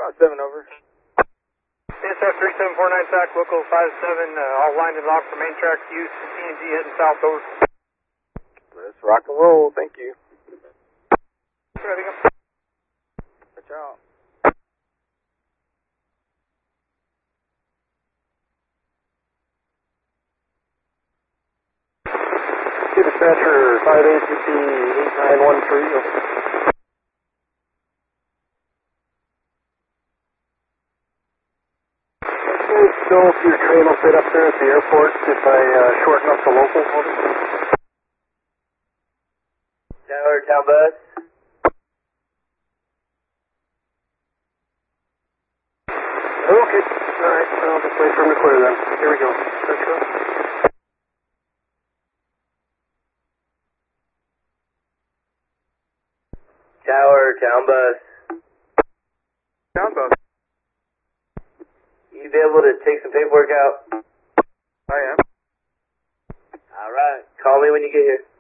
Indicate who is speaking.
Speaker 1: 57 over.
Speaker 2: CSF 3749 TAC, local 57, all lined and locked for main track use, CNG heading south, over.
Speaker 1: Let's rock and roll, thank you.
Speaker 2: Ready, go.
Speaker 1: Watch out.
Speaker 2: Dispatcher 5ACP 8913. So if your train will sit up there at the airport if I shorten up the local.
Speaker 3: Tower, town bus.
Speaker 2: Okay, alright, I'll just wait for him to clear then. Here we go. Let's go.
Speaker 3: Tower, town bus.
Speaker 1: Town bus.
Speaker 3: You be able to take some paperwork out?
Speaker 1: I am.
Speaker 3: Alright, call me when you get here.